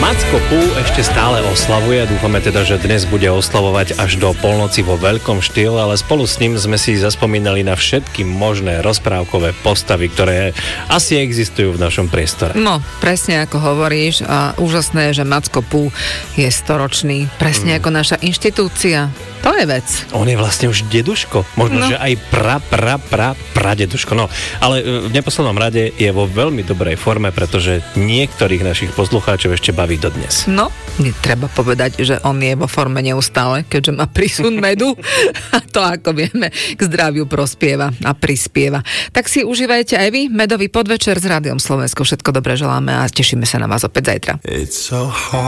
Macko Pú ešte stále oslavuje, dúfame teda, že dnes bude oslavovať až do polnoci vo veľkom štýle, ale spolu s ním sme si zaspomínali na všetky možné rozprávkové postavy, ktoré asi existujú v našom priestore. No, presne ako hovoríš, a úžasné, že Macko Pú je storočný, presne ako naša inštitúcia. To je vec. On je vlastne už deduško. Možno, že aj pradeduško. No, ale v neposlednom rade je vo veľmi dobrej forme, pretože niektorých našich poslucháčov ešte baví dodnes. No, treba povedať, že on je vo forme neustále, keďže má prísun medu. A to, ako vieme, k zdraviu prospieva a prispieva. Tak si užívajte aj vy medový podvečer s Rádiom Slovensko. Všetko dobré želáme a tešíme sa na vás opäť zajtra.